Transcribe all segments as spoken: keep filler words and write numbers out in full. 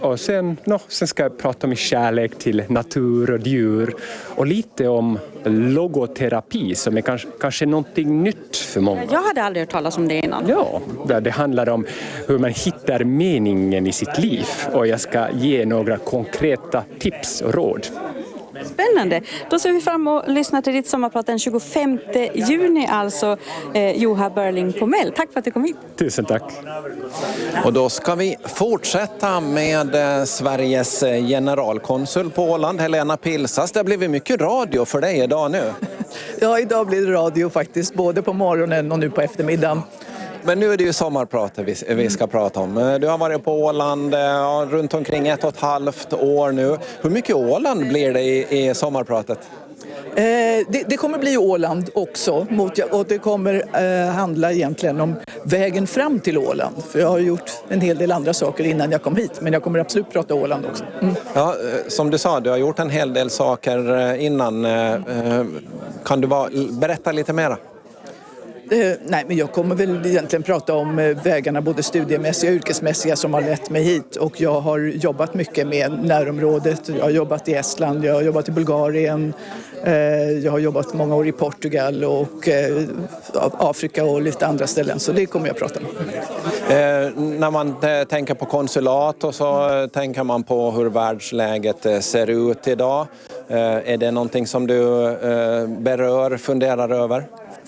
Och sen, no, sen ska jag prata om kärlek till natur och djur och lite om logoterapi som är kanske, kanske någonting nytt för många. Jag hade aldrig hört talas om det innan. Ja, där det handlar om hur man hittar meningen i sitt liv och jag ska ge några konkreta tips och råd. Spännande. Då ser vi fram och lyssnar till ditt sommarprat den tjugofemte juni, alltså eh, Juha Börling på Mell. Tack för att du kom hit. Tusen tack. Och då ska vi fortsätta med eh, Sveriges generalkonsul på Åland, Helena Pilsas. Det har blivit mycket radio för dig idag nu. Ja, idag blir det radio faktiskt, både på morgonen och nu på eftermiddagen. Men nu är det ju sommarpratet vi, vi ska prata om. Du har varit på Åland ja, runt omkring ett och ett halvt år nu. Hur mycket Åland blir det i, i sommarpratet? Eh, det, det kommer bli Åland också mot, och det kommer eh, handla egentligen om vägen fram till Åland. För jag har gjort en hel del andra saker innan jag kom hit, men jag kommer absolut prata Åland också. Mm. Ja, som du sa, du har gjort en hel del saker innan. Kan du bara berätta lite mera? Eh, nej, men jag kommer väl egentligen prata om eh, vägarna, både studiemässiga och yrkesmässiga, som har lett mig hit. Och jag har jobbat mycket med närområdet. Jag har jobbat i Estland, jag har jobbat i Bulgarien, eh, jag har jobbat många år i Portugal och eh, Afrika och lite andra ställen. Så det kommer jag prata om. Eh, när man t- tänker på konsulat och så eh, tänker man på hur världsläget eh, ser ut idag. Eh, är det någonting som du eh, berör, funderar över?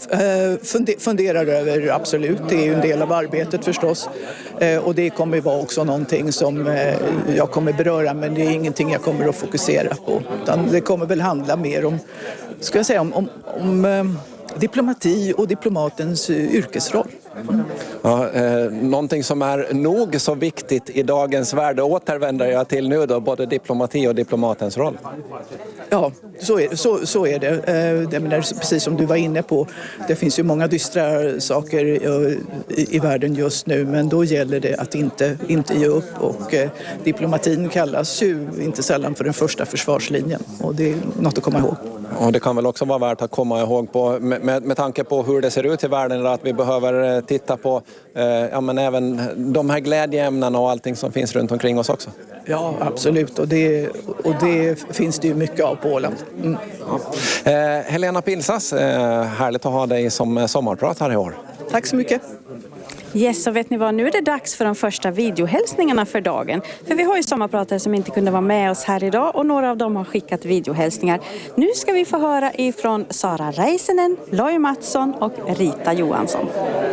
Funderar över, absolut. Det är ju en del av arbetet förstås. Och det kommer vara också någonting som jag kommer beröra, men det är ingenting jag kommer att fokusera på. Utan det kommer väl handla mer om, ska jag säga, om, om, om diplomati och diplomatens yrkesroll. Ja, eh, någonting som är nog så viktigt i dagens värld återvänder jag till nu då, både diplomati och diplomatens roll. Ja, så är, så, så är det. Eh, det menar, precis som du var inne på, det finns ju många dystra saker i, i, i världen just nu, men då gäller det att inte, inte ge upp, och eh, diplomatin kallas ju inte sällan för den första försvarslinjen, och det är något att komma ihåg. Och det kan väl också vara värt att komma ihåg på, med, med, med tanke på hur det ser ut i världen, att vi behöver titta på eh, ja, men även de här glädjeämnena och allting som finns runt omkring oss också. Ja, absolut. Och det, och det finns det ju mycket av på Åland. Mm. Ja. Eh, Helena Pilsas, eh, härligt att ha dig som sommarpratare i år. Tack så mycket. Yes, så vet ni vad, nu är det dags för de första videohälsningarna för dagen. För vi har ju sommarpratare som inte kunde vara med oss här idag, och några av dem har skickat videohälsningar. Nu ska vi få höra ifrån Sara Räisänen, Loj Mattsson och Rita Johansson.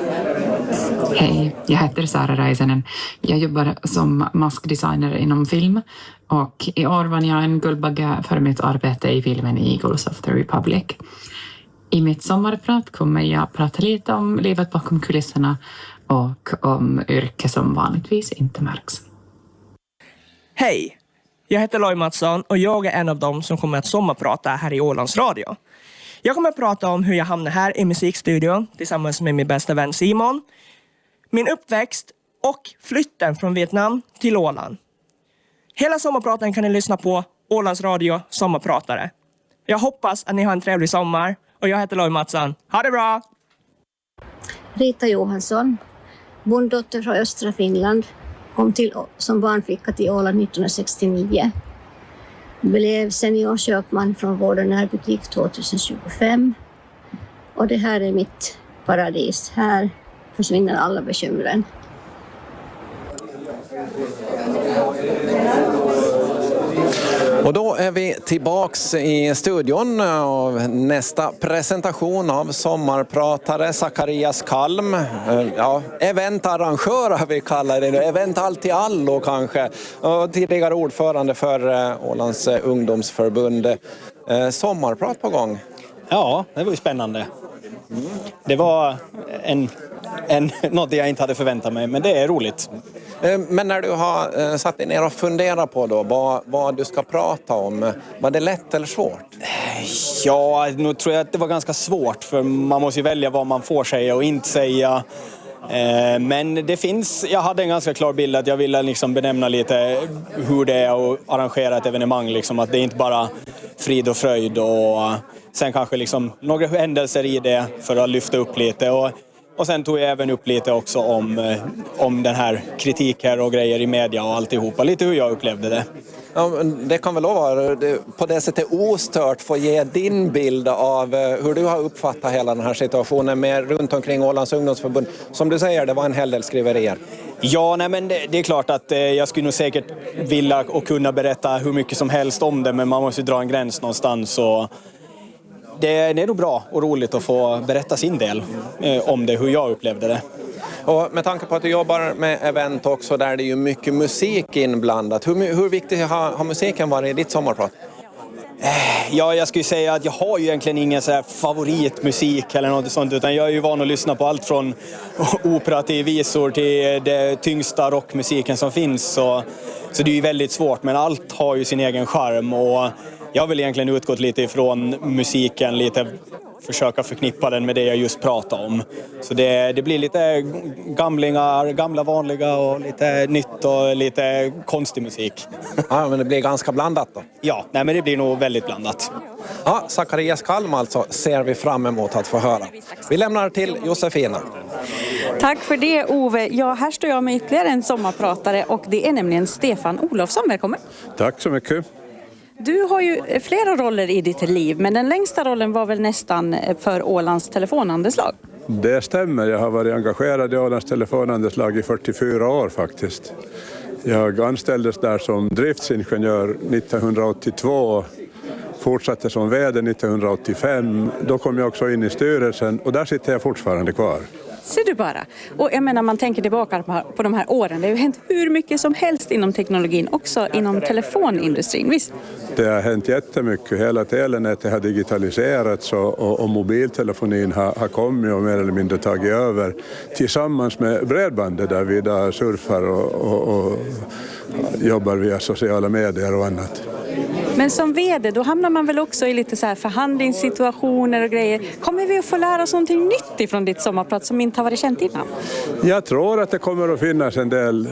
Hej, jag heter Sara Räisänen. Jag jobbar som maskdesigner inom film, och i år vann jag en Guldbagge för mitt arbete i filmen Eagles of the Republic. I mitt sommarprat kommer jag prata lite om livet bakom kulisserna och om yrke som vanligtvis inte märks. Hej, jag heter Loj Mattsson och jag är en av dem som kommer att sommarprata här i Ålands Radio. Jag kommer att prata om hur jag hamnade här i musikstudion tillsammans med min bästa vän Simon, min uppväxt och flytten från Vietnam till Åland. Hela sommarpraten kan ni lyssna på Ålands Radio Sommarpratare. Jag hoppas att ni har en trevlig sommar, och jag heter Loj Mattsson. Ha det bra! Rita Johansson, bonddotter från östra Finland, kom till som barnflicka till Åland nittonhundrasextionio. Blev seniorköpman från Vård och närbutik tjugohundratjugofem. Och det här är mitt paradis. Här försvinner alla bekymren. Och då är vi tillbaks i studion av nästa presentation av sommarpratare Zacharias Kalm. Ja, eventarrangör har vi kallat det nu. Event allt i allo kanske. Och tidigare ordförande för Ålands ungdomsförbund. Sommarprat på gång. Ja, det var ju spännande. Det var en, en, något jag inte hade förväntat mig, men det är roligt. Men när du har satt dig ner och funderat på då, vad, vad du ska prata om, var det lätt eller svårt? Ja, nu tror jag att det var ganska svårt, för man måste ju välja vad man får säga och inte säga. Men det finns, jag hade en ganska klar bild att jag ville liksom benämna lite hur det är att arrangera ett evenemang. Liksom, att det är inte bara frid och fröjd, och sen kanske liksom några händelser i det för att lyfta upp lite. Och Och sen tog jag även upp lite också om, om den här kritiken och grejer i media och alltihopa. Lite hur jag upplevde det. Ja, men det kan väl vara på det sättet ostört få ge din bild av hur du har uppfattat hela den här situationen med runt omkring Ålands ungdomsförbund. Som du säger, det var en hel del skriverier. Ja, nej, men det, det är klart att eh, jag skulle nog säkert vilja och kunna berätta hur mycket som helst om det, men man måste dra en gräns någonstans. Och det, det är nog bra och roligt att få berätta sin del eh, om det, hur jag upplevde det. Och med tanke på att du jobbar med event också där det är ju mycket musik inblandat. Hur, hur viktigt har, har musiken varit i ditt sommarprat? Ja, jag skulle säga att jag har ju egentligen ingen så här favoritmusik eller något sånt, utan jag är ju van att lyssna på allt från opera till visor till det tyngsta rockmusiken som finns. Så, så det är ju väldigt svårt, men allt har ju sin egen charm och jag vill egentligen utgått lite ifrån musiken, lite försöka förknippa den med det jag just pratade om. Så det, det blir lite gamlingar, gamla vanliga och lite nytt och lite konstig musik. Ja, men det blir ganska blandat då. Ja, nej, men det blir nog väldigt blandat. Ja, Zacharias Kalm alltså ser vi fram emot att få höra. Vi lämnar till Josefina. Tack för det, Ove. Ja, här står jag med ytterligare en sommarpratare och det är nämligen Stefan Olofsson. Välkommen. Tack så mycket. Du har ju flera roller i ditt liv, men den längsta rollen var väl nästan för Ålands telefonandeslag? Det stämmer, jag har varit engagerad i Ålands telefonandeslag i fyrtiofyra år faktiskt. Jag anställdes där som driftsingenjör nittonhundraåttiotvå, fortsatte som vd nittonhundraåttiofem. Då kom jag också in i styrelsen och där sitter jag fortfarande kvar. Ser du bara. Och jag menar, man tänker tillbaka på de här åren. Det har ju hänt hur mycket som helst inom teknologin, också inom telefonindustrin, visst? Det har hänt jättemycket. Hela telenätet har digitaliserats och, och, och mobiltelefonin har, har kommit och mer eller mindre tagit över tillsammans med bredbandet där vi idag surfar och, och, och jobbar via sociala medier och annat. Men som vd, då hamnar man väl också i lite så här förhandlingssituationer och grejer. Kommer vi att få lära oss någonting nytt ifrån ditt sommarprat som inte har varit känt innan? Jag tror att det kommer att finnas en del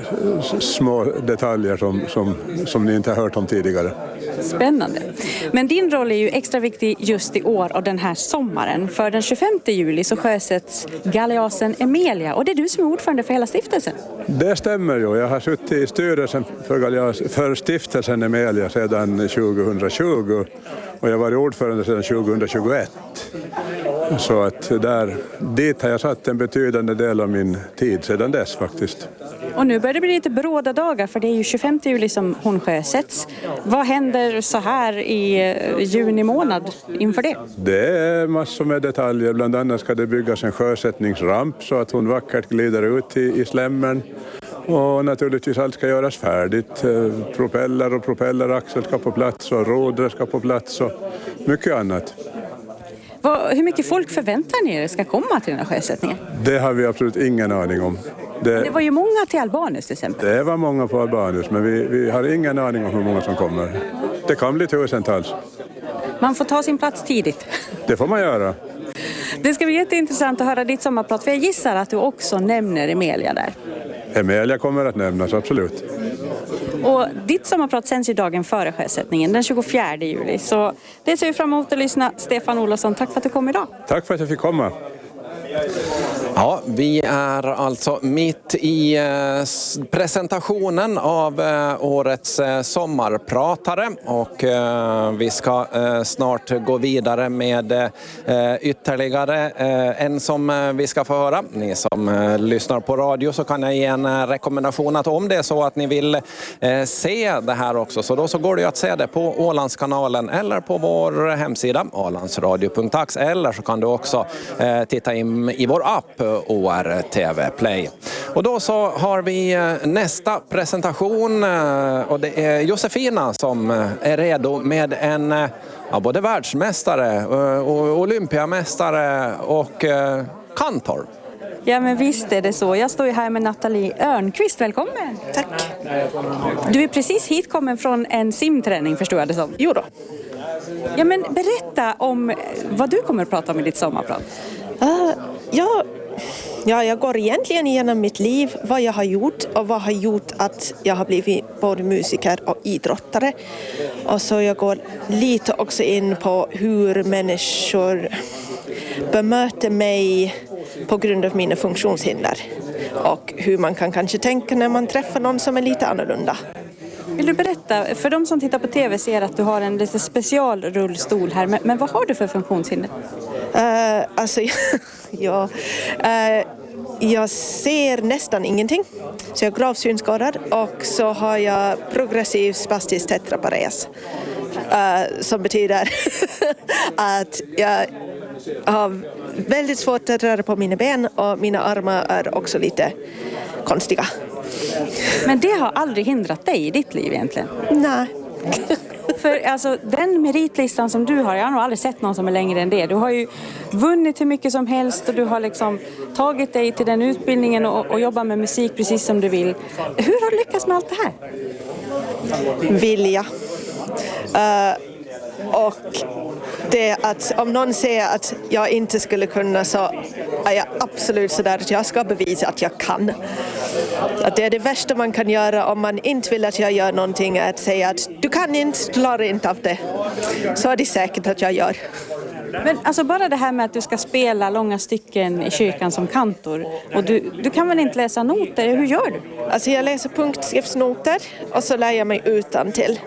små detaljer som, som, som ni inte har hört om tidigare. Spännande. Men din roll är ju extra viktig just i år och den här sommaren. För den tjugofemte juli så sjösätts Galeasen Emelia och det är du som är ordförande för hela stiftelsen. Det stämmer ju. Jag har suttit i styrelsen för, Galeas, för stiftelsen Emelia sedan tjugohundratjugo och jag var ordförande sedan tjugohundratjugoett. Så att där, dit har jag satt en betydande del av min tid sedan dess faktiskt. Och nu börjar det bli lite bråda dagar för det är ju tjugofemte juli som hon sjösätts. Vad händer så här i juni månad inför det? Det är massor med detaljer. Bland annat ska det byggas en sjösättningsramp så att hon vackert glider ut i, i slämmen. Och naturligtvis allt ska göras färdigt. Propeller och propelleraxel ska på plats och rodre ska på plats och mycket annat. Vad, hur mycket folk förväntar ni er ska komma till den här sjösättningen? Det har vi absolut ingen aning om. Det, det var ju många till Albanus till exempel. Det var många på Albanus, men vi, vi har ingen aning om hur många som kommer. Det kan bli tusentals. Man får ta sin plats tidigt. Det får man göra. Det ska bli jätteintressant att höra ditt sommarprat, för jag gissar att du också nämner Emelia där. Emelia kommer att nämnas, absolut. Och ditt sommarprat sänds ju dagen före sjösättningen, den tjugofjärde juli. Så det ser vi fram emot att lyssna. Stefan Olofsson, tack för att du kom idag. Tack för att jag fick komma. Ja, vi är alltså mitt i presentationen av årets sommarpratare och vi ska snart gå vidare med ytterligare en som vi ska få höra. Ni som lyssnar på radio så kan jag ge en rekommendation att om det är så att ni vill se det här också så då så går det ju att se det på Ålandskanalen eller på vår hemsida ålandsradio punkt ax eller så kan du också titta in i vår app O R T V Play. Och då så har vi nästa presentation och det är Josefina som är redo med en ja, både världsmästare och olympiamästare och kantor. Ja, men visst är det så. Jag står ju här med Nathalie Örnqvist. Välkommen. Tack. Du är precis hitkommen från en simträning, förstår jag det som. Jo då. Ja, men berätta om vad du kommer att prata om i ditt sommarprat. Uh, ja, ja, jag går egentligen igenom mitt liv, vad jag har gjort och vad har gjort att jag har blivit både musiker och idrottare. Och så jag går lite också in på hur människor bemöter mig på grund av mina funktionshinder och hur man kan kanske tänka när man träffar någon som är lite annorlunda. Vill du berätta, för de som tittar på tv ser att du har en lite specialrullstol här, men, men vad har du för funktionshinder? Uh, alltså, ja, uh, jag ser nästan ingenting, så jag är gravt synskadad och så har jag progressiv spastisk tetrapares, uh, som betyder att jag har väldigt svårt att röra på mina ben och mina armar är också lite konstiga. Men det har aldrig hindrat dig i ditt liv egentligen? Nej. För alltså, den meritlistan som du har, jag har nog aldrig sett någon som är längre än det. Du har ju vunnit hur mycket som helst och du har liksom tagit dig till den utbildningen och, och jobbar med musik precis som du vill. Hur har du lyckats med allt det här? Vilja. Uh, och det att om någon säger att jag inte skulle kunna, så är jag absolut så där att jag ska bevisa att jag kan. Att det är det värsta man kan göra om man inte vill att jag gör någonting, är att säga att du kan inte, du klarar inte av det. Så är det säkert att jag gör. Men alltså bara det här med att du ska spela långa stycken i kyrkan som kantor, och du, du kan väl inte läsa noter, hur gör du? Alltså jag läser punktskriftsnoter och så lär jag mig utantill.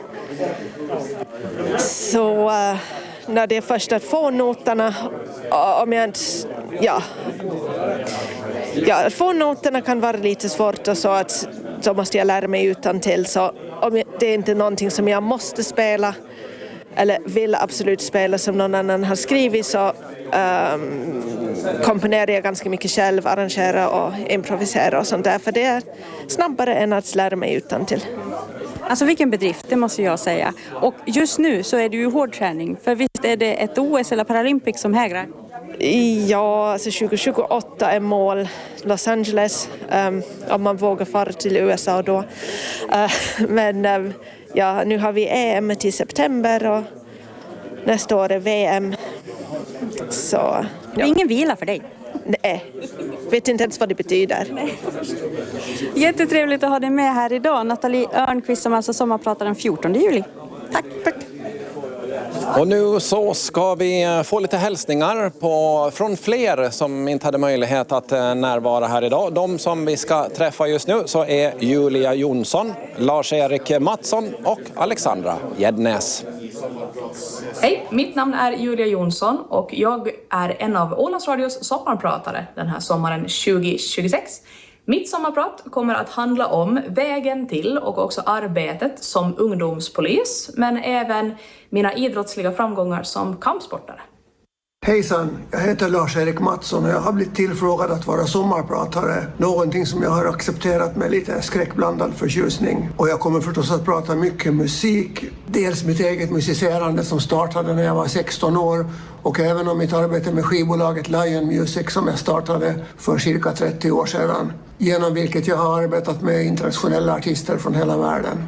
Så uh, när det är först att få noterna, om jag inte, ja, ja, få noterna kan vara lite svårt och så att så måste jag lära mig utantill. Så om det är inte någonting som jag måste spela eller vill absolut spela som någon annan har skrivit, så um, komponerar jag ganska mycket själv, arrangerar och improviserar och sånt där, för det är snabbare än att lära mig utantill. Alltså vilken bedrift, det måste jag säga. Och just nu så är det ju hård träning, för visst är det ett O S eller Paralympics som hägrar? Ja, alltså tjugo tjugoåtta är mål Los Angeles, um, om man vågar fara till U S A då. Uh, men um, ja, nu har vi E M till september och nästa år är V M. Så, ja. Ingen vila för dig? Nej, vet inte ens vad det betyder. Nej. Jättetrevligt att ha dig med här idag, Nathalie Örnqvist, som alltså sommarpratar den fjortonde juli. Tack. Tack. Och nu så ska vi få lite hälsningar på, från fler som inte hade möjlighet att närvara här idag. De som vi ska träffa just nu så är Julia Jonsson, Lars-Erik Mattsson och Alexandra Gäddnäs. Hej, mitt namn är Julia Jonsson och jag är en av Ålandsradios sommarpratare den här sommaren tjugo tjugosex. Mitt sommarprat kommer att handla om vägen till och också arbetet som ungdomspolis, men även mina idrottsliga framgångar som kampsportare. Hejsan, jag heter Lars-Erik Mattsson och jag har blivit tillfrågad att vara sommarpratare. Någonting som jag har accepterat med lite skräckblandad förtjusning. Och jag kommer förstås att prata mycket musik. Dels mitt eget musicerande som startade när jag var sexton år. Och även om mitt arbete med skivbolaget Lion Music som jag startade för cirka trettio år sedan. Genom vilket jag har arbetat med internationella artister från hela världen.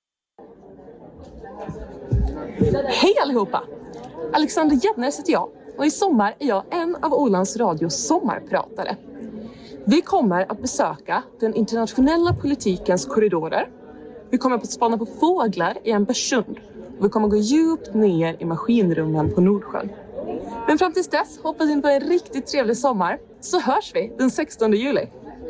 Hej allihopa! Alexandra Gäddnäs heter jag. Och i sommar är jag en av Ålands Radios sommarpratare. Vi kommer att besöka den internationella politikens korridorer. Vi kommer att spana på fåglar i Ambersund. Och vi kommer att gå djupt ner i maskinrummen på Nordsjön. Men fram tills dess hoppas vi på en riktigt trevlig sommar. Så hörs vi den sextonde juli.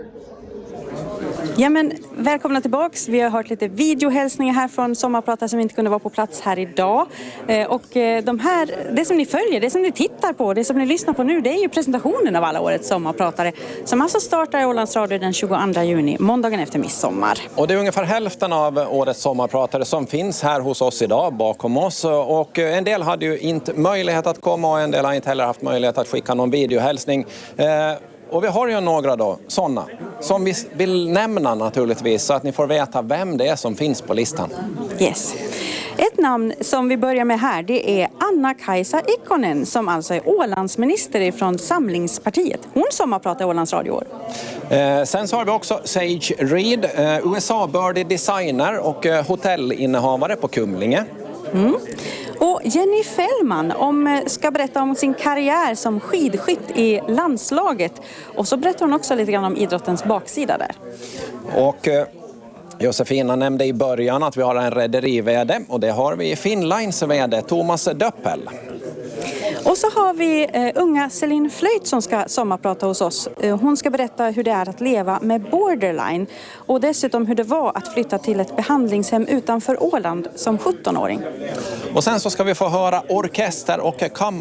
Ja, men välkomna tillbaks. Vi har hört lite videohälsningar här från sommarpratare som inte kunde vara på plats här idag. Eh, och eh, de här, det som ni följer, det som ni tittar på, det som ni lyssnar på nu, det är ju presentationen av alla årets sommarpratare som alltså startar i Ålands Radio den tjugoandra juni, måndagen efter midsommar. Och det är ungefär hälften av årets sommarpratare som finns här hos oss idag bakom oss. Och en del hade ju inte möjlighet att komma och en del har inte heller haft möjlighet att skicka någon videohälsning. Eh, Och vi har ju några då, sådana, som vi vill nämna naturligtvis så att ni får veta vem det är som finns på listan. Yes. Ett namn som vi börjar med här, det är Anna-Kaisa Ikonen som alltså är Ålandsminister från Samlingspartiet. Hon sommarpratar i Ålands Radio. Eh, sen så har vi också Sage Reed, eh, U S A-bördig designer och eh, hotellinnehavare på Kumlinge. Mm. Och Jenny Fällman om, ska berätta om sin karriär som skidskytt i landslaget. Och så berättar hon också lite grann om idrottens baksida där. Och eh, Josefina nämnde i början att vi har en rederi-vd och det har vi i Finnlines vd Thomas Döppel. Och så har vi eh, unga Celine Flöjt som ska sommarprata hos oss. Eh, hon ska berätta hur det är att leva med borderline och dessutom hur det var att flytta till ett behandlingshem utanför Åland som sjuttonåring. Och sen så ska vi få höra orkester- och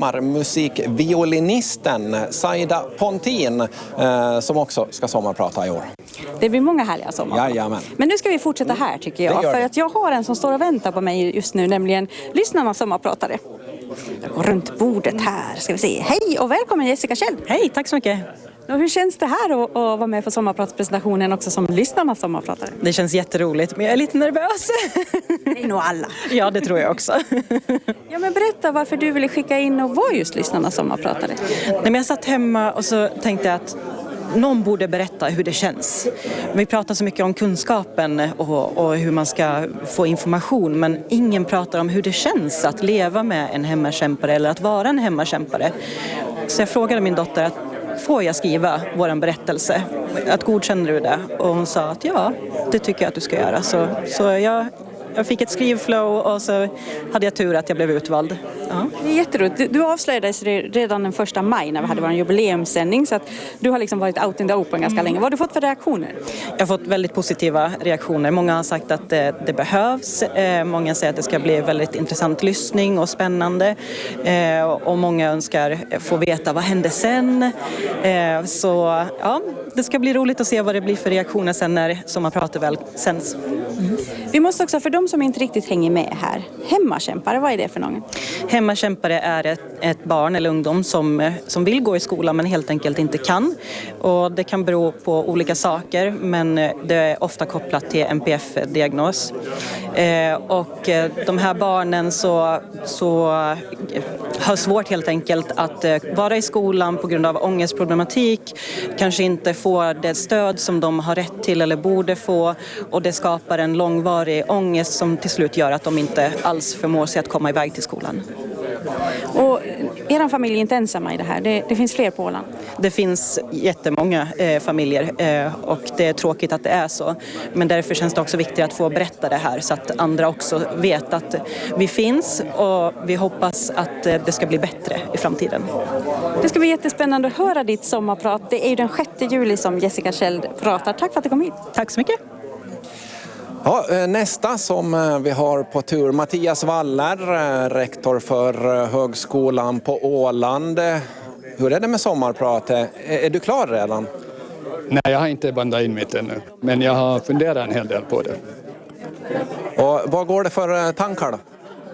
kammarmusikviolinisten Saida Pontin eh, som också ska sommarprata i år. Det blir många härliga sommar. Jajamän. Men nu ska vi fortsätta här tycker jag. För att jag har en som står och väntar på mig just nu, nämligen lyssnarnas sommarpratare. Jag går runt bordet här, ska vi se. Hej och välkommen Jessica Kjell. Hej, tack så mycket. Och hur känns det här att, att vara med på sommarpratspresentationen också som lyssnarnas sommarpratare? Det känns jätteroligt, men jag är lite nervös. Det är nog alla. Ja, det tror jag också. Ja, men berätta varför du ville skicka in och vara just lyssnarnas sommarpratare. Nej, men jag satt hemma och så tänkte jag att någon borde berätta hur det känns. Vi pratar så mycket om kunskapen och, och hur man ska få information, men ingen pratar om hur det känns att leva med en hemmakämpare eller att vara en hemmakämpare. Så jag frågade min dotter att får jag skriva våran berättelse? Att godkänner du det? Och hon sa att ja, det tycker jag att du ska göra. Så, så jag, jag fick ett skrivflow och så hade jag tur att jag blev utvald. Ja. Det är jätteroligt. Du, du avslöjades redan den första maj när vi hade vår jubileumssändning, så att du har liksom varit out in the open ganska länge. Vad har du fått för reaktioner? Jag har fått väldigt positiva reaktioner. Många har sagt att det, det behövs. Eh, många säger att det ska bli väldigt intressant lyssning och spännande. Eh, och många önskar få veta vad hände sen. Eh, så ja, det ska bli roligt att se vad det blir för reaktioner sen när sommarpratet väl sänds. Mm. Vi måste också, för de som inte riktigt hänger med här, hemmakämpare, vad är det för någon? Hemmakämpare är ett, ett barn eller ungdom som, som vill gå i skolan men helt enkelt inte kan. Och det kan bero på olika saker, men det är ofta kopplat till en N P F-diagnos. Eh, och de här barnen så, så har svårt helt enkelt att vara i skolan på grund av ångestproblematik, kanske inte får det stöd som de har rätt till eller borde få, och det skapar en långvarig ångest som till slut gör att de inte alls förmår sig att komma iväg till skolan. Och er familj är inte ensamma i det här, det, det finns fler på Åland? Det finns jättemånga eh, familjer eh, och det är tråkigt att det är så. Men därför känns det också viktigt att få berätta det här så att andra också vet att vi finns, och vi hoppas att eh, det ska bli bättre i framtiden. Det ska bli jättespännande att höra ditt sommarprat. Det är ju den sjätte juli som Jessica Kjell pratar. Tack för att du kom hit. Tack så mycket. Ja, nästa som vi har på tur, Mattias Waller, rektor för Högskolan på Åland. Hur är det med sommarpratet? Är du klar redan? Nej, jag har inte bandat in mitt ännu, men jag har funderat en hel del på det. Och vad går det för tankar då?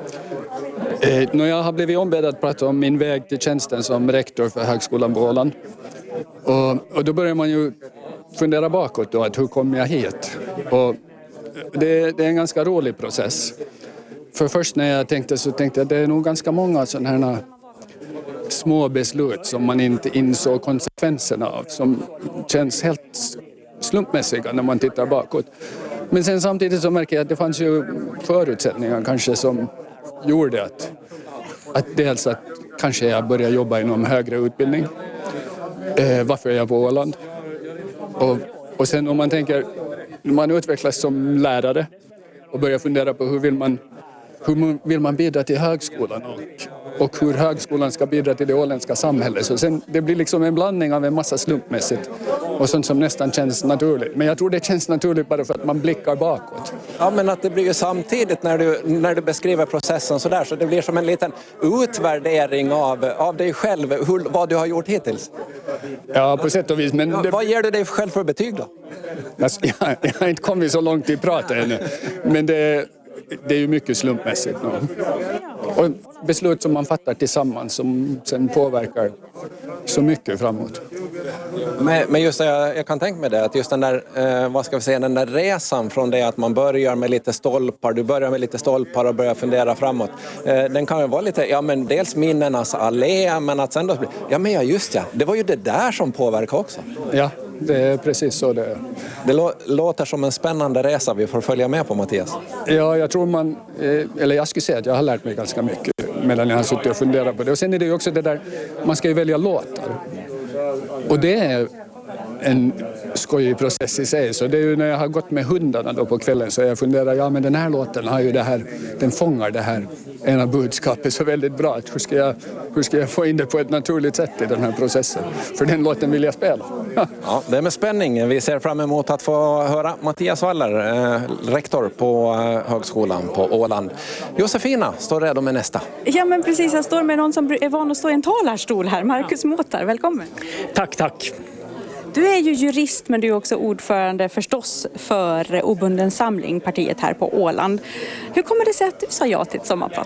Eh, när jag har blivit ombedd att prata om min väg till tjänsten som rektor för Högskolan på Åland. Och, och då börjar man ju fundera bakåt då, att hur kom jag hit? Och det, det är en ganska rolig process. För först när jag tänkte så tänkte jag att det är nog ganska många sådana här små beslut som man inte insåg konsekvenserna av, som känns helt slumpmässiga när man tittar bakåt. Men sen samtidigt så märker jag att det fanns ju förutsättningar kanske som gjorde att, att dels att kanske jag började jobba inom högre utbildning. Eh, varför är jag på Åland? Och, och sen om man tänker, man utvecklas som lärare och börjar fundera på hur vill man, hur vill man bidra till högskolan och, och hur högskolan ska bidra till det åländska samhället. Så sen, det blir liksom en blandning av en massa slumpmässigt och sånt som nästan känns naturligt. Men jag tror det känns naturligt bara för att man blickar bakåt. Ja, men att det blir ju samtidigt när du, när du beskriver processen så där, så det blir som en liten utvärdering av, av dig själv, hur, vad du har gjort hittills. Ja, på sätt och vis. Men ja, det... Vad ger du dig själv för betyg då? Alltså, jag, jag har inte kommit så långt i pratet ännu. Men det, det är ju mycket slumpmässigt nu. Och beslut som man fattar tillsammans som sen påverkar så mycket framåt. Men, men just det, jag, jag kan tänka mig det, att just den där, eh, vad ska vi säga, den där resan från det att man börjar med lite stolpar, du börjar med lite stolpar och börjar fundera framåt. Eh, den kan ju vara lite, ja men dels minnenas allé, men att sen då, ja men ja just ja, det var ju det där som påverkar också. Ja, det är precis så det är. Det lå- låter som en spännande resa vi får följa med på, Mattias. Ja, jag tror man, eh, eller jag skulle säga att jag har lärt mig ganska mycket medan jag har suttit och funderat på det. Och sen är det ju också det där, man ska ju välja låtar. Och det är en skojig process i sig. Så det är ju när jag har gått med hundarna då på kvällen så jag funderar, ja men den här låten har ju det här, den fångar det här ena budskapet så väldigt bra. Hur ska jag, hur ska jag få in det på ett naturligt sätt i den här processen? För den låten vill jag spela. Ja, det är med spänning. Vi ser fram emot att få höra Mattias Waller, eh, rektor på eh, högskolan på Åland. Josefina står redo med nästa. Ja men precis, jag står med någon som är van att stå i en talarstol här. Marcus Måtar, välkommen. Tack, tack. Du är ju jurist men du är också ordförande förstås för Obunden samling, partiet här på Åland. Hur kommer det sig att du sa ja till ett sommarprat?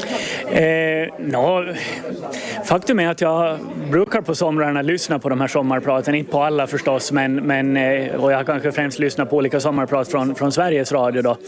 Eh, no, faktum är att jag brukar på somrarna lyssna på de här sommarpraten, inte på alla förstås, men, men, och jag kanske främst lyssnar på olika sommarprat från, från Sveriges Radio då.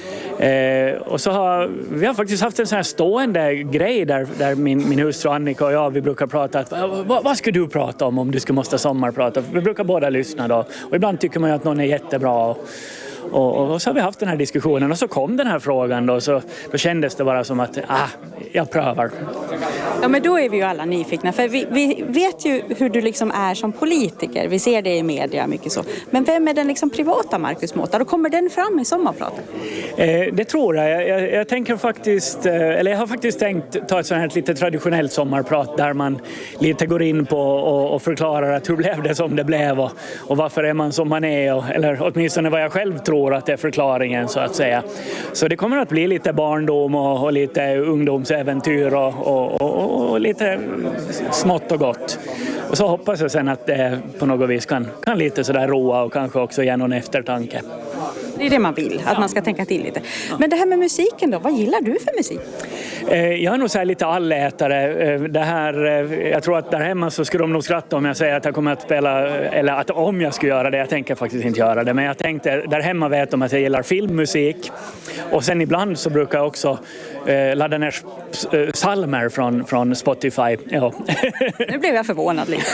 Eh, och så har vi har faktiskt haft en sån här stående grej där, där min, min hustru Annika och jag vi brukar prata att vad, vad ska du prata om om du ska måste sommarprata? Vi brukar båda lyssna då och ibland tycker man ju att någon är jättebra och, och, och så har vi haft den här diskussionen och så kom den här frågan då så då kändes det bara som att ah, jag prövar. Ja men då är vi ju alla nyfikna för vi, vi vet ju hur du liksom är som politiker. Vi ser det i media mycket så. Men vem är den liksom privata Marcus Måtar? Och kommer den fram i sommarpratet? Eh, det tror jag. Jag, jag. jag tänker faktiskt, eh, eller jag har faktiskt tänkt ta ett sånt här lite traditionellt sommarprat där man lite går in på och, och förklarar att hur blev det som det blev och, och varför är man som man är och, eller åtminstone vad jag själv tror att det är förklaringen så att säga. Så det kommer att bli lite barndom och, och lite ungdomsäventyr och, och, och, och lite smått och gott. Och så hoppas jag sen att det på något vis kan, kan lite sådär roa och kanske också ge någon eftertanke. Det är det man vill, att man ska tänka till lite. Men det här med musiken då, vad gillar du för musik? Jag är nog så här lite allätare. Det här, jag tror att där hemma så skulle de nog skratta om jag säger att jag kommer att spela, eller att om jag skulle göra det, jag tänker faktiskt inte göra det. Men jag tänkte, där hemma vet de att jag gillar filmmusik. Och sen ibland så brukar jag också eh, ladda ner psalmer från, från Spotify. Ja. Nu blev jag förvånad lite.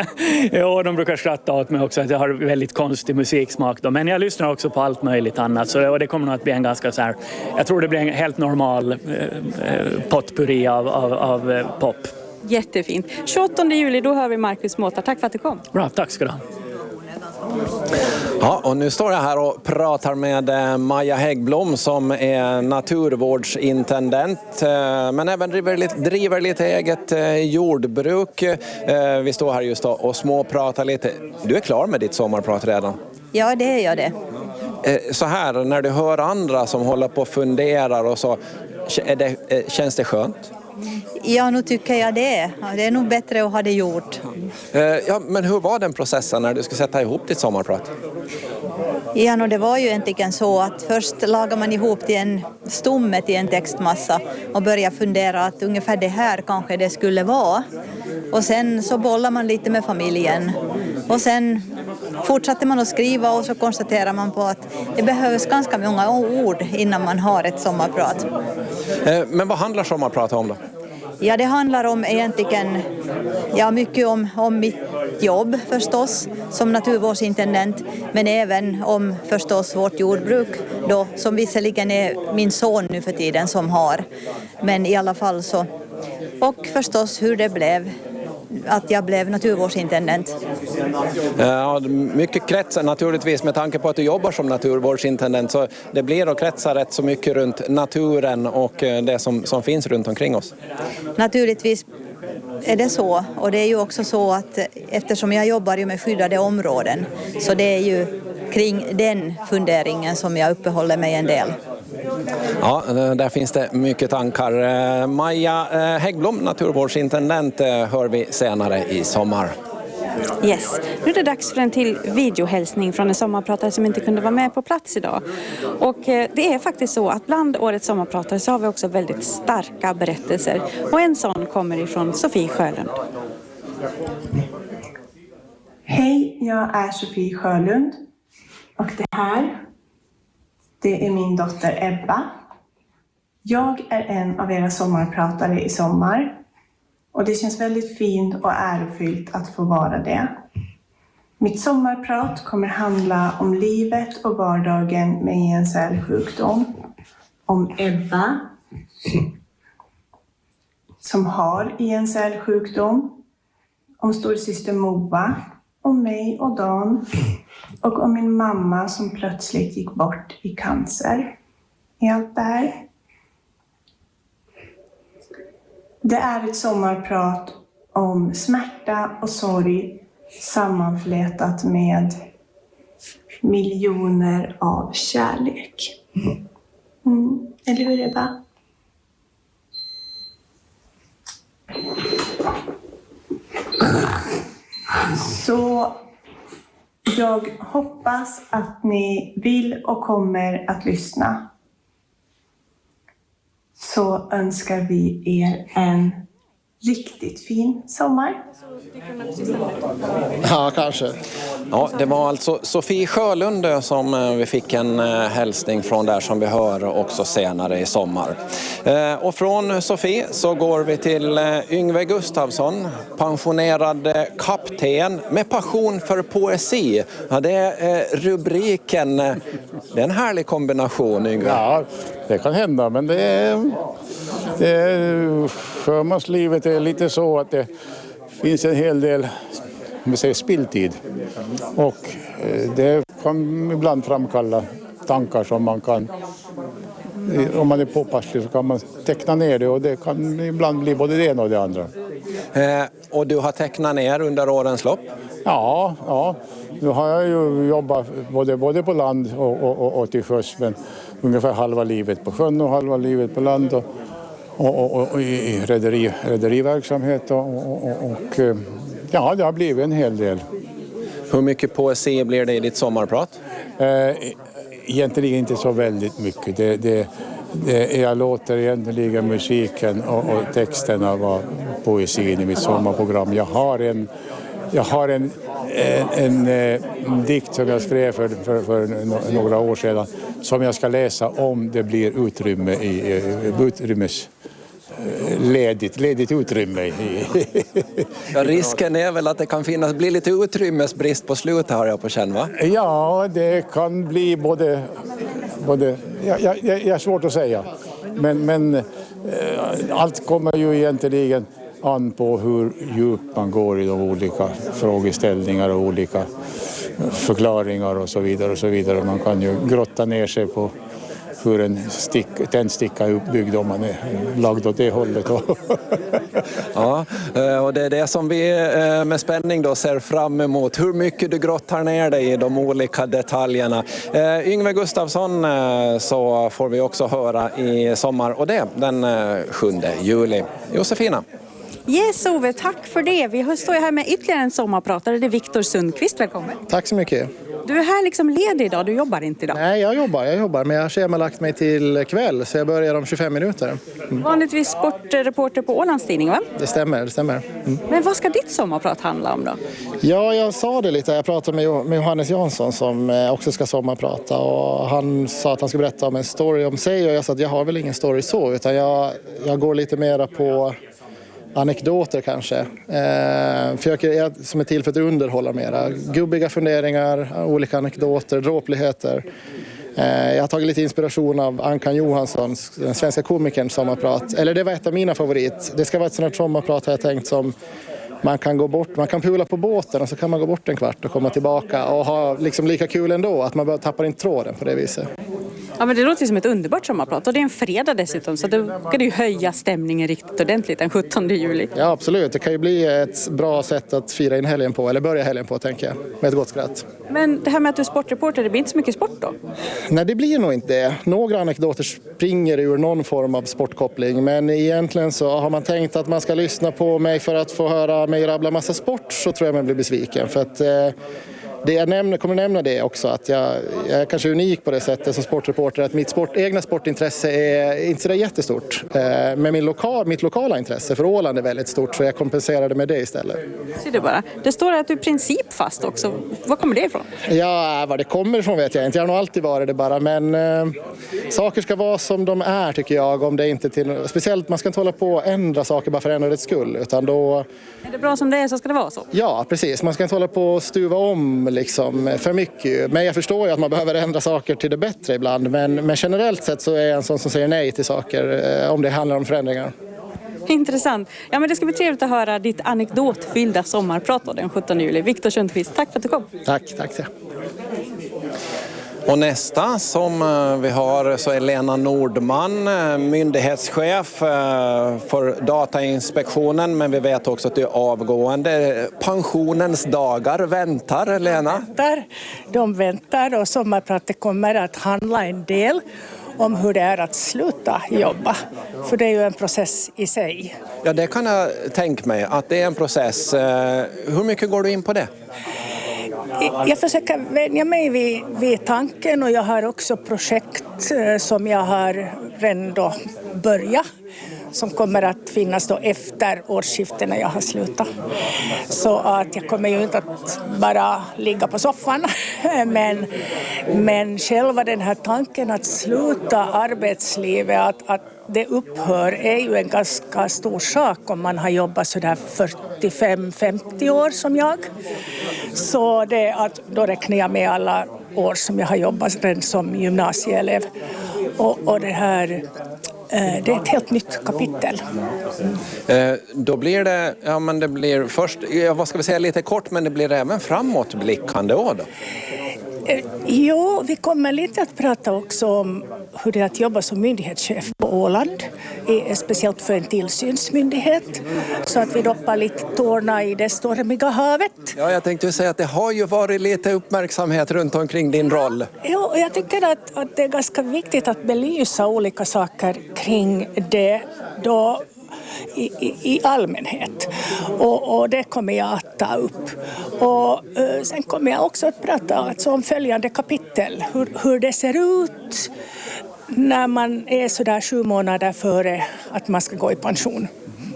Ja, de brukar skratta åt mig också att jag har väldigt konstig musiksmak då. Men jag lyssnar också på allt möjligt annat. Så det, och det kommer nog att bli en ganska så här, jag tror det blir en helt normal eh, potpurri av, av, av eh, pop. Jättefint. tjugoåttonde juli, då hör vi Marcus Måtar. Tack för att du kom. Bra, tack ska du ha. Ja, och nu står jag här och pratar med Maja Häggblom som är naturvårdsintendent men även driver lite, driver lite eget jordbruk. Vi står här just och småpratar lite. Du är klar med ditt sommarprat redan? Ja, det är jag det. Så här, när du hör andra som håller på och funderar och så, är det, känns det skönt? Ja, nu tycker jag det. Det är nog bättre att ha det gjort. Ja, men hur var den processen när du skulle sätta ihop ditt sommarprat? Ja, no, det var ju egentligen så att först lagar man ihop till en stomme till en textmassa och börjar fundera att ungefär det här kanske det skulle vara. Och sen så bollar man lite med familjen. Och sen fortsatte man att skriva och så konstaterar man på att det behövs ganska många ord innan man har ett sommarprat. Men vad handlar sommarprat om då? Ja, det handlar om egentligen ja, mycket om, om mitt jobb förstås som naturvårdsintendent, men även om förstås vårt jordbruk då, som visserligen är min son nu för tiden som har, men i alla fall så. Och förstås hur det blev att jag blev naturvårdsintendent. Ja, mycket kretsar naturligtvis med tanke på att du jobbar som naturvårdsintendent, så det blir att kretsa rätt så mycket runt naturen och det som, som finns runt omkring oss. Naturligtvis är det så, och det är ju också så att eftersom jag jobbar ju med skyddade områden så det är ju kring den funderingen som jag uppehåller mig en del. Ja, där finns det mycket tankar. Maja Häggblom, naturvårdsintendent, hör vi senare i sommar. Yes, nu är det dags för en till videohälsning från en sommarpratare som inte kunde vara med på plats idag. Och det är faktiskt så att bland årets sommarpratare så har vi också väldigt starka berättelser. Och en sån kommer ifrån Sofie Sjölund. Hej, jag är Sofie Sjölund och det här, det är min dotter Ebba. Jag är en av era sommarpratare i sommar och det känns väldigt fint och ärofyllt att få vara det. Mitt sommarprat kommer handla om livet och vardagen med en cellsjukdom. Om Ebba som har en cellsjukdom. Om storsyster Moa, om mig och Dan Och om min mamma som plötsligt gick bort i cancer. I allt det här. Det är ett sommarprat om smärta och sorg sammanflätat med miljoner av kärlek. Mm. Eller hur, Ebba? Så jag hoppas att ni vill och kommer att lyssna. Så önskar vi er en riktigt fin sommar. Ja, kanske. Ja, det var alltså Sofie Sjölund som vi fick en hälsning från där som vi hör också senare i sommar. Och från Sofie så går vi till Yngve Gustafsson, pensionerad kapten med passion för poesi. Ja, det är rubriken. Det är en härlig kombination, Yngve. Ja, det kan hända, men det är, det är sjömanslivet är lite så att det finns en hel del, om vi säger, spilltid. Och det kan ibland framkalla tankar som man kan, om man är påpasslig så kan man teckna ner det, och det kan ibland bli både det ena och det andra. Eh, och du har tecknat ner under årens lopp? Ja, ja. Nu har jag ju jobbat både, både på land och, och, och, och till sjöss, men ungefär halva livet på sjön och halva livet på land och, och, och, och i rederi, rederiverksamhet och, och, och, och ja, det har blivit en hel del. Hur mycket poesi blir det i ditt sommarprat? Eh, egentligen inte så väldigt mycket. Det, det, det, jag låter egentligen musiken och, och texterna vara poesin i mitt sommarprogram. Jag har en, jag har en, en, en, en dikt som jag skrev för, för, för några år sedan som jag ska läsa om det blir utrymme i utrymmes... Ledigt, ledigt utrymme. Ja, risken är väl att det kan finnas, bli lite utrymmesbrist på slutet, har jag på känn, va? Ja, det kan bli både... både ja, ja, jag är svårt att säga. Men, men eh, allt kommer ju egentligen an på hur djupt man går i de olika frågeställningar och olika förklaringar och så vidare. Och så vidare. Man kan ju grotta ner sig på hur en stick, tändsticka är uppbyggd om man är lagd åt det hållet. Ja, och det är det som vi med spänning då ser fram emot. Hur mycket du grottar ner dig i de olika detaljerna. Yngve Gustafsson så får vi också höra i sommar, och det den sjunde juli. Josefina. Yes, Ove, tack för det. Vi står här med ytterligare en sommarpratare. Det är Viktor Sundqvist. Välkommen. Tack så mycket. Du är här liksom ledig idag, du jobbar inte idag? Nej, jag jobbar, jag jobbar, men jag har schemalagt mig till kväll, så jag börjar om tjugofem minuter. Mm. Vanligtvis sportreporter på Ålandstidning, va? Det stämmer, det stämmer. Mm. Men vad ska ditt sommarprat handla om då? Ja, jag sa det lite. Jag pratade med, med Johannes Jansson som också ska sommarprata, och han sa att han skulle berätta om en story om sig, och jag sa att jag har väl ingen story så, utan jag, jag går lite mera på anekdoter kanske. Eh, för jag, jag, som är till för att underhålla mera. Gubbiga funderingar, olika anekdoter, dråpligheter. Eh, jag har tagit lite inspiration av Ankan Johansson, den svenska komikern, sommarprat. Eller det var ett av mina favorit. Det ska vara ett sådant sommarprat, har jag tänkt, som man kan gå bort, man kan pula på båten och så kan man gå bort en kvart och komma tillbaka och ha liksom lika kul ändå, att man bara tappar in tråden på det viset. Ja, men det låter som ett underbart sommarprat, och det är en fredag dessutom, så då ska det ju höja stämningen riktigt ordentligt den sjuttonde juli. Ja, absolut. Det kan ju bli ett bra sätt att fira in helgen på, eller börja helgen på, tänker jag, med ett gott skratt. Men det här med att du är sportreporter, det blir inte så mycket sport då? Nej, det blir nog inte det. Några anekdoter springer ur någon form av sportkoppling, men egentligen så har man tänkt att man ska lyssna på mig för att få höra mig rabbla massa sport, så tror jag man blir besviken. För att eh, det jag nämner, kommer nämna det också, att jag, jag är kanske unik på det sättet som sportreporter, att mitt sport, egna sportintresse är inte så där jättestort. Eh, men min lokal, mitt lokala intresse för Åland är väldigt stort, så jag kompenserade med det istället. Ser du bara. Det står att du är principfast också. Var kommer det ifrån? Ja, var det kommer ifrån vet jag inte. Jag har nog alltid varit det bara, men eh, saker ska vara som de är, tycker jag. Om det inte till, speciellt, man ska inte hålla på och ändra saker bara för ändrandets skull, utan då... Är det bra som det är, så ska det vara så? Ja, precis. Man ska inte hålla på och stuva om liksom för mycket. Men jag förstår ju att man behöver ändra saker till det bättre ibland. Men, men generellt sett så är jag en sån som säger nej till saker eh, om det handlar om förändringar. Intressant. Ja, men det ska bli trevligt att höra ditt anekdotfyllda sommarprat då, den sjuttonde juli. Viktor Sundqvist, tack för att du kom. Tack, tack. Och nästa som vi har så är Lena Nordman, myndighetschef för Datainspektionen, men vi vet också att det är avgående. Pensionens dagar väntar, Lena? De väntar och sommarpratet kommer att handla en del om hur det är att sluta jobba. För det är ju en process i sig. Ja, det kan jag tänka mig att det är en process. Hur mycket går du in på det? Jag försöker vänja mig vid, vid tanken och jag har också projekt som jag har redan då börjat. Som kommer att finnas då efter årsskiftet när jag har slutat. Så att jag kommer ju inte att bara ligga på soffan. Men, men själva den här tanken att sluta arbetslivet, att, att det upphör, är ju en ganska stor sak om man har jobbat sådär fyrtiofem femtio år som jag. Så det att då räknar jag med alla år som jag har jobbat redan som gymnasieelev. Och, och det här... Det är ett helt nytt kapitel. Eh, då blir det, ja men det blir först, ja, vad ska vi säga, lite kort, men det blir även framåtblickande år då? Eh, jo, vi kommer lite att prata också om hur det är att jobba som myndighetschef på Åland, eh, speciellt för en tillsynsmyndighet, så att vi doppar lite tårna i det stormiga havet. Ja, jag tänkte säga att det har ju varit lite uppmärksamhet runt omkring din roll. Jo, jag tycker att, att det är ganska viktigt att belysa olika saker kring det då i, i, i allmänhet. Och, och det kommer jag att ta upp. Och uh, sen kommer jag också att prata alltså om följande kapitel. Hur, hur det ser ut när man är sådär sju månader före att man ska gå i pension.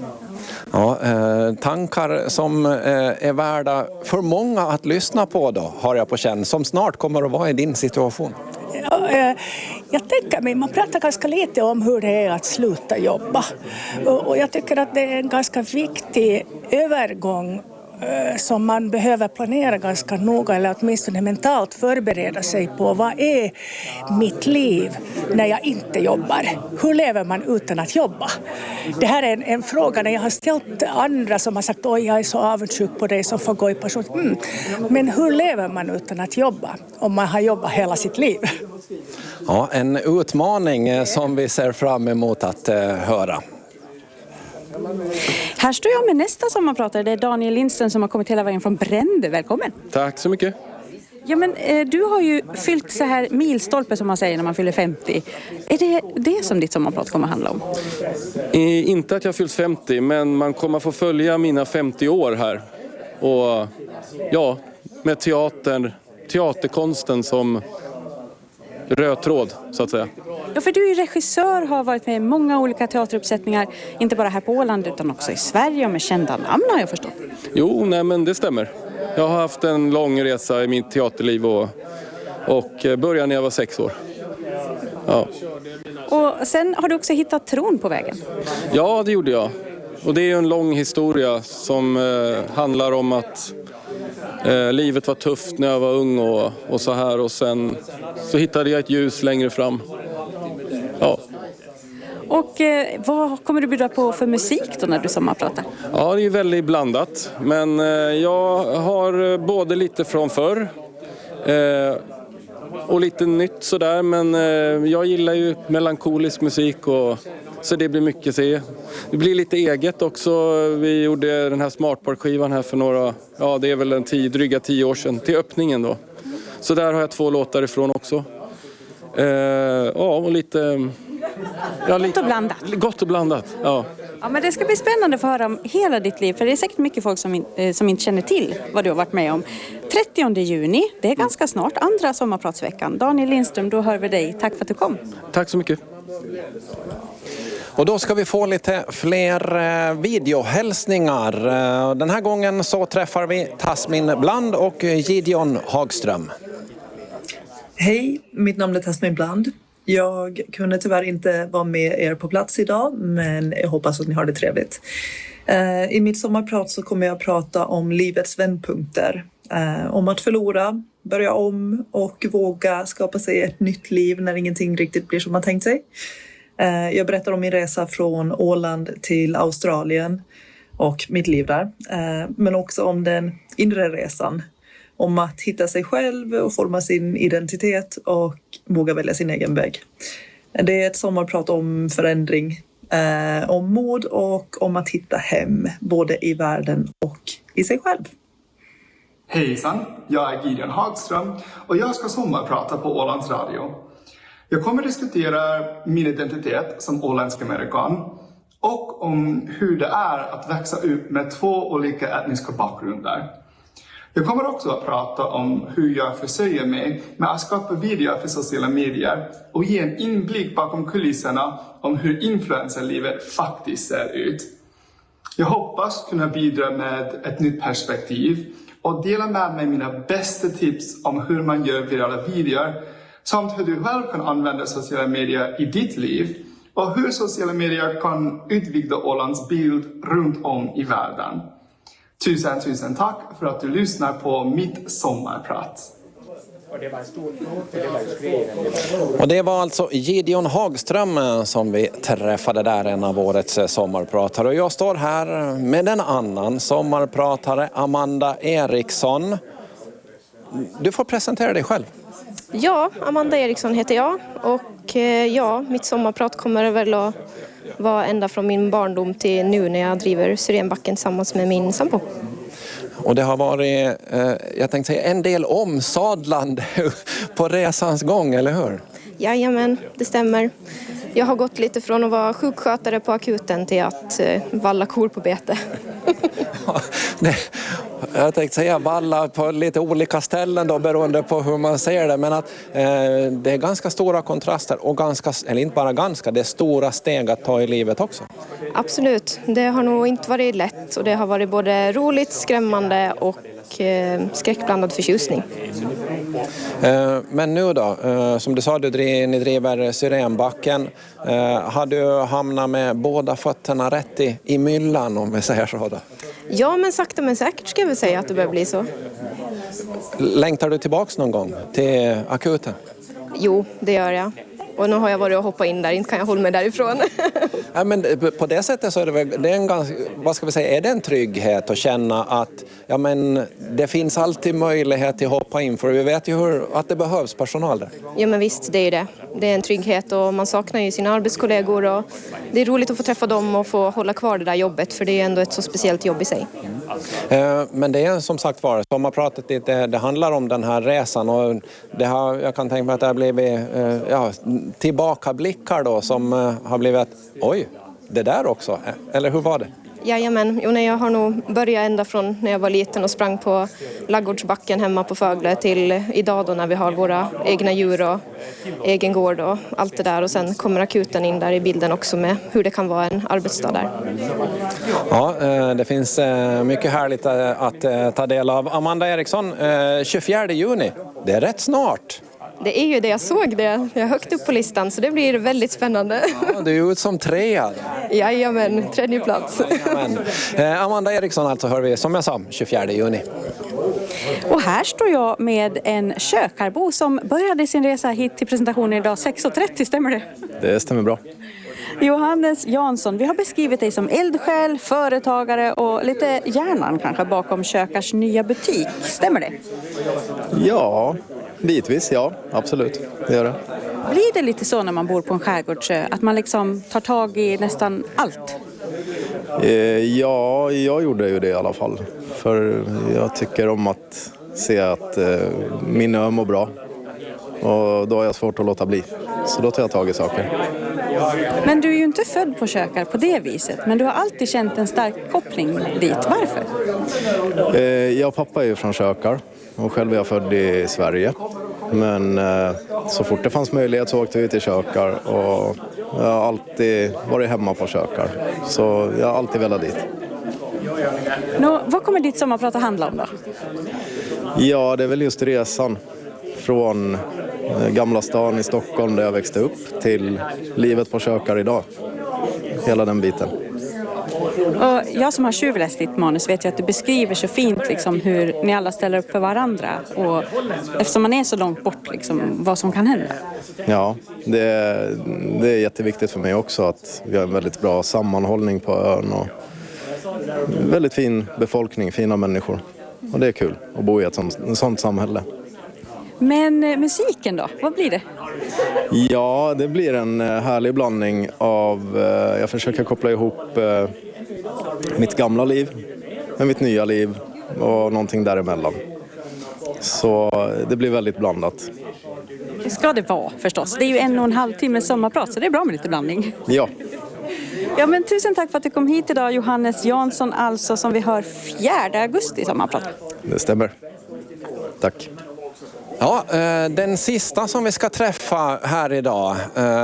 Ja, eh, tankar som eh, är värda för många att lyssna på då, har jag på känn, som snart kommer att vara i din situation. Ja, eh, jag tänker mig, man pratar ganska lite om hur det är att sluta jobba. Och, och jag tycker att det är en ganska viktig övergång eh, som man behöver planera ganska noga, eller åtminstone mentalt förbereda sig på. Vad är mitt liv när jag inte jobbar? Hur lever man utan att jobba? Det här är en, en fråga när jag har ställt andra som har sagt oj, jag är så avundsjuk på dig som får gå i pension. Mm. Men hur lever man utan att jobba om man har jobbat hela sitt liv? Ja, en utmaning som vi ser fram emot att eh, höra. Här står jag med nästa sommarpratare. Det är Daniel Lindström som har kommit hela vägen från Brände. Välkommen. Tack så mycket. Ja, men eh, du har ju fyllt så här milstolpe som man säger när man fyller femtio. Är det det som ditt sommarprat kommer att handla om? I, inte att jag fyllt femtio, men man kommer få följa mina femtio år här. Och ja, med teatern, teaterkonsten som röd tråd, så att säga. Ja, för du är regissör, har varit med i många olika teateruppsättningar, inte bara här på Åland utan också i Sverige och med kända namn har jag förstått. Jo, nej men det stämmer. Jag har haft en lång resa i mitt teaterliv och, och började när jag var sex år. Ja. Och sen har du också hittat tron på vägen. Ja, det gjorde jag. Och det är en lång historia som eh, handlar om att eh, livet var tufft när jag var ung och, och så här. Och sen så hittade jag ett ljus längre fram. Ja. Och eh, vad kommer du bjuda på för musik då när du sommarpratar? Ja, det är väldigt blandat. Men eh, jag har både lite från förr eh, och lite nytt sådär. Men eh, jag gillar ju melankolisk musik och så det blir mycket se. Det blir lite eget också. Vi gjorde den här Smartpark-skivan här för några, ja det är väl en tio, dryga tio år sedan, till öppningen då. Så där har jag två låtar ifrån också. Eh, ja, och lite... Ja, gott och blandat. Gott och blandat, ja. Ja, men det ska bli spännande att få höra om hela ditt liv, för det är säkert mycket folk som, in, som inte känner till vad du har varit med om. trettionde juni, det är ganska snart, andra sommarpratsveckan. Daniel Lindström, då hör vi dig. Tack för att du kom. Tack så mycket. Och då ska vi få lite fler videohälsningar. Den här gången så träffar vi Tasmin Bland och Gideon Hagström. Hej, mitt namn är Tasmin Bland. Jag kunde tyvärr inte vara med er på plats idag, men jag hoppas att ni har det trevligt. I mitt sommarprat så kommer jag prata om livets vändpunkter. Om att förlora, börja om och våga skapa sig ett nytt liv när ingenting riktigt blir som man tänkt sig. Jag berättar om min resa från Åland till Australien och mitt liv där. Men också om den inre resan. om att hitta sig själv och forma sin identitet och våga välja sin egen väg. Det är ett sommarprat om förändring, eh, om mod och om att hitta hem, både i världen och i sig själv. Hejsan, jag är Gideon Hagström och jag ska sommarprata på Ålands Radio. Jag kommer diskutera min identitet som åländsk amerikan och om hur det är att växa upp med två olika etniska bakgrunder. Jag kommer också att prata om hur jag försörjer mig med att skapa videor för sociala medier och ge en inblick bakom kulisserna om hur influencerlivet faktiskt ser ut. Jag hoppas kunna bidra med ett nytt perspektiv och dela med mig mina bästa tips om hur man gör virala videor samt hur du själv kan använda sociala medier i ditt liv och hur sociala medier kan utvidga Ålands bild runt om i världen. Tusen, tusen tack för att du lyssnar på mitt sommarprat. Och det var alltså Gideon Hagström som vi träffade där, en av årets sommarpratare. Och jag står här med en annan sommarpratare, Amanda Eriksson. Du får presentera dig själv. Ja, Amanda Eriksson heter jag och ja, mitt sommarprat kommer väl att vara ända från min barndom till nu när jag driver Syrenbacken tillsammans med min sambo. Och det har varit, eh, jag tänkte säga, en del omsadlande på resans gång, eller hur? Jajamän, det stämmer. Jag har gått lite från att vara sjukskötare på akuten till att eh, valla kor på bete. det, jag tänkte säga valla på lite olika ställen då, beroende på hur man ser det. Men att eh, det är ganska stora kontraster och ganska, eller inte bara ganska, det är stora steg att ta i livet också. Absolut, det har nog inte varit lätt och det har varit både roligt, skrämmande och eh, skräckblandad förtjusning. Eh, men nu då, eh, som du sa, du driver, ni driver Syrenbacken. Eh, har du hamnat med båda fötterna rätt i, i myllan, om vi säger så då? Ja, men sakta men säkert ska jag väl säga att det börjar bli så. Längtar du tillbaks någon gång till akuten? Jo, det gör jag. Och nu har jag varit och hoppat in där, inte kan jag hålla mig därifrån. Ja, men på det sättet så är det väl, det är en ganska, vad ska vi säga, är det en trygghet att känna att ja, men det finns alltid möjlighet till att hoppa in, för vi vet ju hur, att det behövs personal där. Ja, men visst, det är det. Det är en trygghet och man saknar ju sina arbetskollegor och det är roligt att få träffa dem och få hålla kvar det där jobbet, för det är ändå ett så speciellt jobb i sig. Men det är som sagt var, sommarpratet det, det handlar om den här resan och det har, jag kan tänka mig att det har blivit ja, tillbakablickar då som har blivit, oj, det där också, eller hur var det? Jajamän, jo, nej, jag har nog börjat ända från när jag var liten och sprang på Laggårdsbacken hemma på Fögle till idag då när vi har våra egna djur och egen gård och allt det där, och sen kommer akuten in där i bilden också med hur det kan vara en arbetsdag där. Ja, det finns mycket härligt att ta del av. Amanda Eriksson, tjugofjärde juni, det är rätt snart. Det är ju det, jag såg det. Jag är högt upp på listan så det blir väldigt spännande. Ja, du är ut som trea. Jajamän, tredje plats. Jajamän. Eh, Amanda Eriksson alltså hör vi, som jag sa, tjugofjärde juni. Och här står jag med en kökarbo som började sin resa hit till presentationen idag sex och trettio, stämmer det? Det stämmer bra. Johannes Jansson, vi har beskrivit dig som eldsjäl, företagare och lite hjärnan kanske bakom Kökars nya butik. Stämmer det? Ja, bitvis, ja, absolut. Det gör det. Blir det lite så när man bor på en skärgårdsö, att man liksom tar tag i nästan allt? Eh, ja, jag gjorde ju det i alla fall. För jag tycker om att se att eh, min ö mår bra. Och då har jag svårt att låta bli. Så då tar jag tag i saker. Men du är ju inte född på Kökar på det viset. Men du har alltid känt en stark koppling dit. Varför? Eh, jag och pappa är ju från Kökar. Och själv är jag född i Sverige. Men eh, så fort det fanns möjlighet så åkte vi till Kökar. Och jag har alltid varit hemma på Kökar. Så jag har alltid velat dit. Nå, vad kommer ditt sommarprat att handla om då? Ja, det är väl just resan. Från Gamla stan i Stockholm där jag växte upp till livet på Kökar idag. Hela den biten. Och jag som har tjuvläst ditt manus vet ju att du beskriver så fint liksom, hur ni alla ställer upp för varandra. Och eftersom man är så långt bort, liksom, vad som kan hända. Ja, det är, det är jätteviktigt för mig också att vi har en väldigt bra sammanhållning på ön. Och väldigt fin befolkning, fina människor. och det är kul att bo i ett sånt, ett sånt samhälle. Men eh, musiken då, vad blir det? Ja, det blir en härlig blandning av, eh, jag försöker koppla ihop eh, mitt gamla liv med mitt nya liv och någonting däremellan. Så det blir väldigt blandat. Det ska det vara förstås. Det är ju en och en halv timme sommarprat så det är bra med lite blandning. Ja. Ja, men tusen tack för att du kom hit idag, Johannes Jansson, alltså som vi hör fjärde augusti sommarprat. Det stämmer. Tack. Ja, den sista som vi ska träffa här idag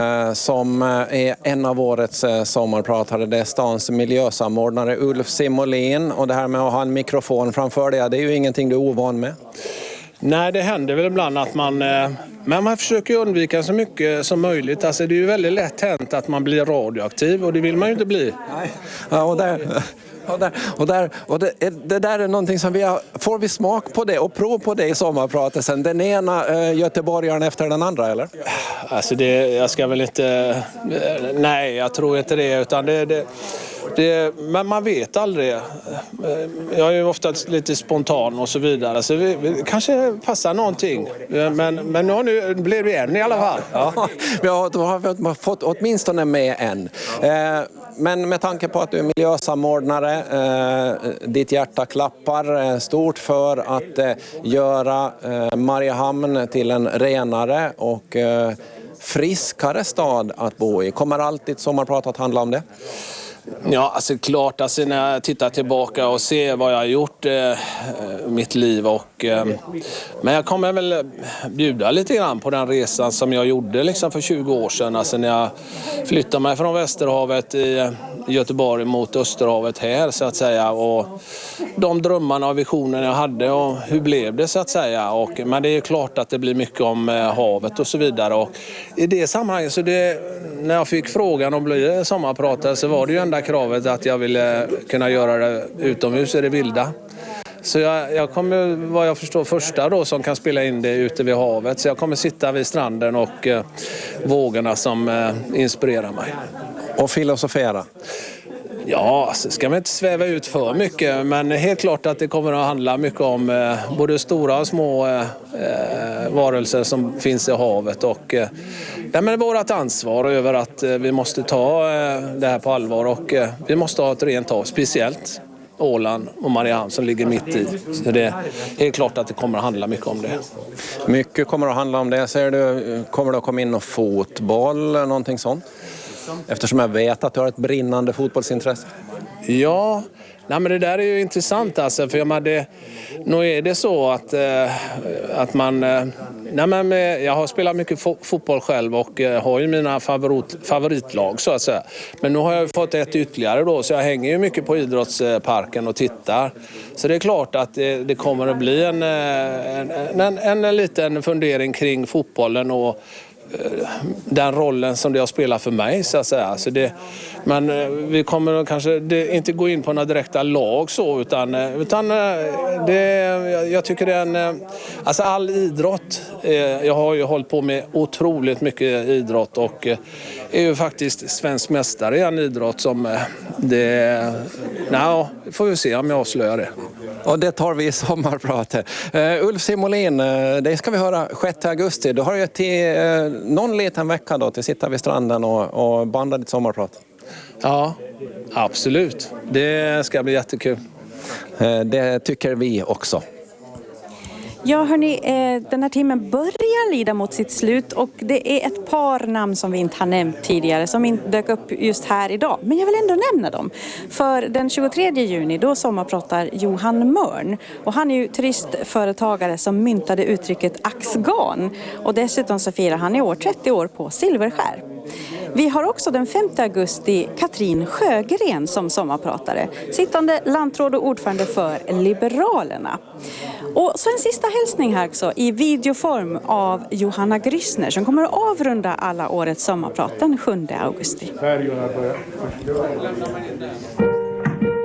som är en av årets sommarpratare, det är stans miljösamordnare Ulf Simolin. Och det här med att ha en mikrofon framför dig, det är ju ingenting du är ovan med. Nej, det händer väl ibland att man, men man försöker undvika så mycket som möjligt. Alltså det är ju väldigt lätt hänt att man blir radioaktiv och det vill man ju inte bli. Nej. Ja, och där... Och, där, och, där, och det, det där är någonting som vi har, får vi smak på det och prov på det i sommarpratet sen. Den ena äh, göteborgaren efter den andra, eller? Alltså det, jag ska väl inte, nej jag tror inte det, utan det, det, det men man vet aldrig. Jag är ju ofta lite spontan och så vidare, så vi, vi kanske passar någonting. Men, men nu, nu blir vi en i alla fall. Ja, vi har, då har vi fått åtminstone med en. Eh, Men med tanke på att du är miljösamordnare, eh, ditt hjärta klappar eh, stort för att eh, göra eh, Mariehamn till en renare och eh, friskare stad att bo i. Kommer alltid sommarprat att handla om det? Ja, alltså klart, alltså när jag tittar tillbaka och ser vad jag har gjort eh, mitt liv och eh, men jag kommer väl bjuda lite grann på den resan som jag gjorde liksom för tjugo år sedan, alltså när jag flyttade mig från Västerhavet i Göteborg mot Österhavet här så att säga, och de drömmarna och visionerna jag hade och hur blev det så att säga, och men det är klart att det blir mycket om eh, havet och så vidare, och i det sammanhanget så det, när jag fick frågan om att bli sommarpratare så var det ju enda kravet att jag ville kunna göra det utomhus i det vilda. Så jag, jag kommer, vad jag förstår, första då som kan spela in det ute vid havet. Så jag kommer sitta vid stranden och eh, vågorna som eh, inspirerar mig. Och filosofera? Ja, så ska man inte sväva ut för mycket, men helt klart att det kommer att handla mycket om eh, både stora och små eh, varelser som finns i havet, och eh, ja, men vårt ansvar över att eh, vi måste ta eh, det här på allvar, och eh, vi måste ha ett rent hav, speciellt Åland och Mariehamn som ligger mitt i. Så det är helt klart att det kommer att handla mycket om det. Mycket kommer att handla om det. Säger du, kommer det att komma in någon fotboll eller någonting sånt? Eftersom jag vet att du har ett brinnande fotbollsintresse. Ja, nej men det där är ju intressant alltså, för jag menar, det, nog är det så att, eh, att man, eh, nej men med, jag har spelat mycket fo- fotboll själv och eh, har ju mina favorit, favoritlag så att säga. Men nu har jag fått ett ytterligare då, så jag hänger ju mycket på idrottsparken och tittar. Så det är klart att det, det kommer att bli en, en, en, en, en liten fundering kring fotbollen och den rollen som det har spelat för mig så att säga. Så det, men vi kommer kanske det, inte gå in på några direkta lag så, utan, utan det, jag tycker det är en, alltså all idrott, jag har ju hållit på med otroligt mycket idrott och är ju faktiskt svensk mästare i en idrott som det, nej, får vi se om jag avslöjar det. Och det tar vi i sommarpratet. Uh, Ulf Simolin, uh, det ska vi höra sjätte augusti. Du har ju till uh, någon liten vecka då till att sitta vid stranden och, och banda ditt sommarprat. Ja, absolut. Det ska bli jättekul. Uh, det tycker vi också. Ja hörni, den här timmen börjar lida mot sitt slut och det är ett par namn som vi inte har nämnt tidigare som inte dök upp just här idag. Men jag vill ändå nämna dem. För den tjugotredje juni då sommarpratar Johan Mörn och han är ju turistföretagare som myntade uttrycket axgan och dessutom så firar han i år trettio år på Silverskär. Vi har också den femte augusti Katrin Sjögren som sommarpratare, sittande landråd och ordförande för Liberalerna. Och så en sista hälsning här också i videoform av Johanna Grissner som kommer att avrunda alla årets sommarprat den sjunde augusti.